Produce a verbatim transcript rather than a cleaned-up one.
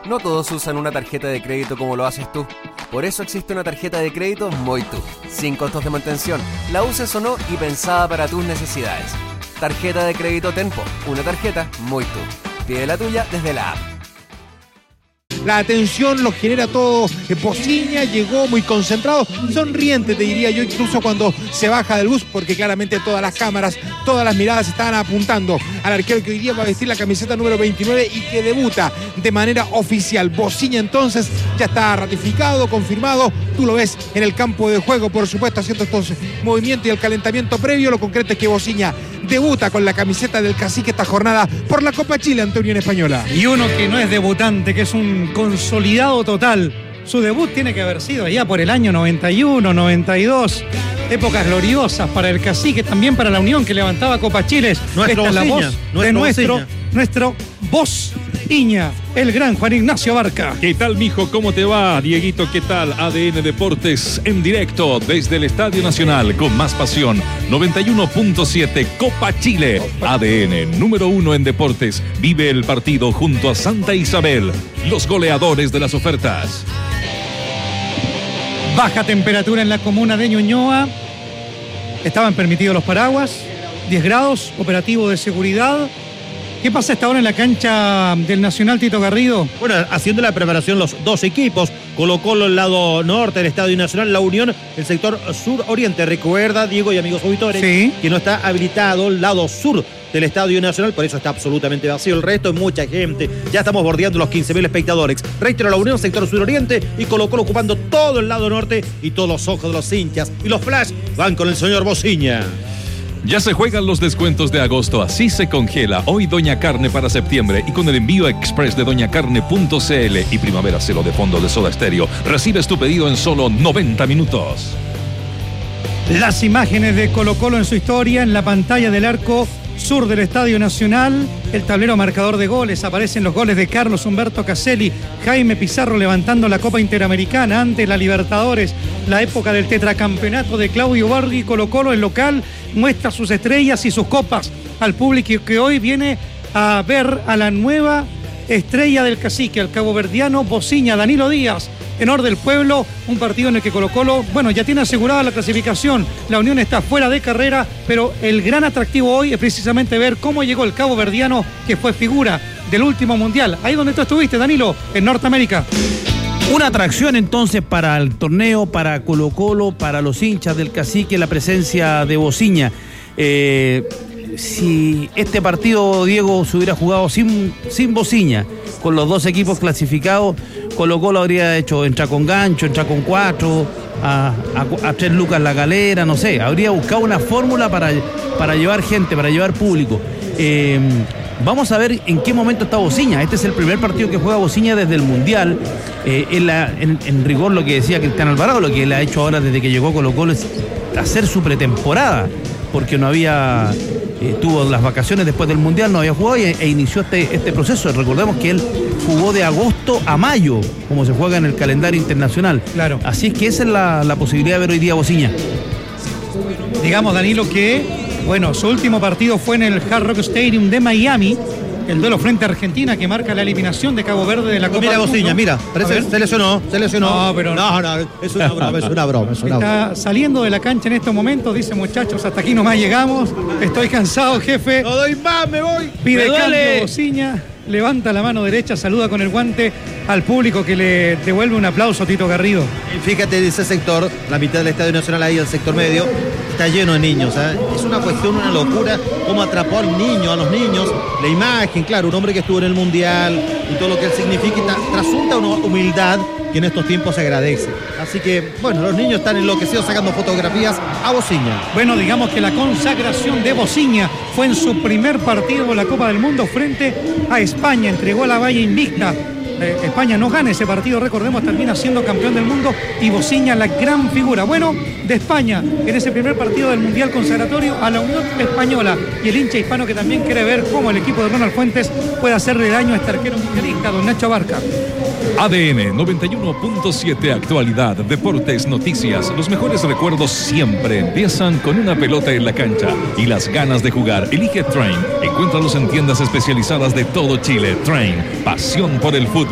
No todos usan una tarjeta de crédito como lo haces tú. Por eso existe una tarjeta de crédito Moitu, sin costos de mantención, la uses o no y pensada para tus necesidades. Tarjeta de crédito Tenpo, una tarjeta Moitu. Pide la tuya desde la app. La atención lo genera todo. Bociña llegó muy concentrado, sonriente te diría yo, incluso cuando se baja del bus, porque claramente todas las cámaras, todas las miradas estaban apuntando al arquero que hoy día va a vestir la camiseta número veintinueve y que debuta de manera oficial. Bociña entonces ya está ratificado, confirmado, tú lo ves en el campo de juego, por supuesto, haciendo estos movimientos y el calentamiento previo. Lo concreto es que Bociña debuta con la camiseta del Cacique esta jornada por la Copa Chile ante Unión Española. Y uno que no es debutante, que es un consolidado total. Su debut tiene que haber sido allá por el año noventa y uno, noventa y dos. Épocas gloriosas para el Cacique, también para la Unión que levantaba Copa Chile. Nuestro Esta es la Bociña, voz nuestro de nuestro, Bociña. nuestro Bociña, el gran Juan Ignacio Barca. ¿Qué tal, mijo? ¿Cómo te va? Dieguito, ¿qué tal? A D N Deportes en directo desde el Estadio Nacional con más pasión. noventa y uno punto siete Copa Chile. A D N número uno en deportes. Vive el partido junto a Santa Isabel, los goleadores de las ofertas. Baja temperatura en la comuna de Ñuñoa. Estaban permitidos los paraguas. diez grados, operativo de seguridad. ¿Qué pasa hasta ahora en la cancha del Nacional, Tito Garrido? Bueno, haciendo la preparación los dos equipos. Colo-Colo el lado norte del Estadio Nacional, la Unión el sector sur-oriente. Recuerda, Diego y amigos auditores, Sí. que no está habilitado el lado sur del Estadio Nacional, por eso está absolutamente vacío. El resto es mucha gente. Ya estamos bordeando los quince mil espectadores. Reitero, la Unión sector sur-oriente y Colo-Colo ocupando todo el lado norte y todos los ojos de los hinchas. Y los flash van con el señor Bociña. Ya se juegan los descuentos de agosto, así se congela hoy Doña Carne para septiembre y con el envío express de doña carne punto c l y Primavera Cero de fondo de Soda Stereo, recibes tu pedido en solo noventa minutos. Las imágenes de Colo-Colo en su historia en la pantalla del arco sur del Estadio Nacional. El tablero marcador de goles. Aparecen los goles de Carlos Humberto Caselli, Jaime Pizarro levantando la Copa Interamericana ante la Libertadores. La época del tetracampeonato de Claudio Borghi. Colo-Colo, el local, muestra sus estrellas y sus copas al público que hoy viene a ver a la nueva estrella del Cacique, al caboverdiano Bociña, Danilo Díaz. En Or del Pueblo, un partido en el que Colo-Colo, bueno, ya tiene asegurada la clasificación. La Unión está fuera de carrera, pero el gran atractivo hoy es precisamente ver cómo llegó el caboverdiano, que fue figura del último mundial. Ahí donde tú estuviste, Danilo, en Norteamérica. Una atracción entonces para el torneo, para Colo-Colo, para los hinchas del Cacique, la presencia de Bociña. Eh, si este partido, Diego, se hubiera jugado sin, sin Bociña, con los dos equipos clasificados, Colo-Colo habría hecho entrar con gancho, entrar con cuatro, a, a, a tres lucas la galera, no sé, habría buscado una fórmula para, para llevar gente, para llevar público. Eh, vamos a ver en qué momento está Bociña. Este es el primer partido que juega Bociña desde el Mundial. Eh, en, la, en, en rigor lo que decía Cristian Alvarado, lo que él ha hecho ahora desde que llegó Colo-Colo es hacer su pretemporada, porque no había... Eh, tuvo las vacaciones después del Mundial, no había jugado y, e inició este, este proceso. Recordemos que él jugó de agosto a mayo, como se juega en el calendario internacional. Claro. Así es que esa es la, la posibilidad de ver hoy día a Bociña. Digamos, Danilo, que, bueno, su último partido fue en el Hard Rock Stadium de Miami, el duelo frente a Argentina que marca la eliminación de Cabo Verde de la Copa Mira del Bociña, Mundo. mira, parece que se lesionó, se lesionó. No, pero no, no, es una broma, es una broma, es una broma. Está saliendo de la cancha en estos momentos, dice: muchachos, hasta aquí nomás llegamos, estoy cansado, jefe. No doy más, me voy. Pide Me cambio duele. Bociña, levanta la mano derecha, saluda con el guante al público que le devuelve un aplauso a Tito Garrido. Y fíjate, ese sector, la mitad del Estadio Nacional ahí, el sector medio, está lleno de niños, ¿eh? Es una cuestión, una locura, cómo atrapó al niño, a los niños, la imagen, claro, un hombre que estuvo en el Mundial y todo lo que él significa, y tra- trasunta una humildad que en estos tiempos se agradece. Así que, bueno, los niños están enloquecidos sacando fotografías a Bociña. Bueno, digamos que la consagración de Bociña fue en su primer partido en la Copa del Mundo frente a España. Entregó la valla invicta. Eh, España no gana ese partido, recordemos, termina siendo campeón del mundo y Bociña la gran figura. Bueno, de España, en ese primer partido del Mundial consagratorio, a la Unión Española y el hincha hispano que también quiere ver cómo el equipo de Ronald Fuentes puede hacerle daño a este arquero mundialista, don Nacho Barca. A D N noventa y uno punto siete, actualidad, deportes, noticias. Los mejores recuerdos siempre empiezan con una pelota en la cancha y las ganas de jugar. Elige Train. Encuéntralos en tiendas especializadas de todo Chile. Train, pasión por el fútbol.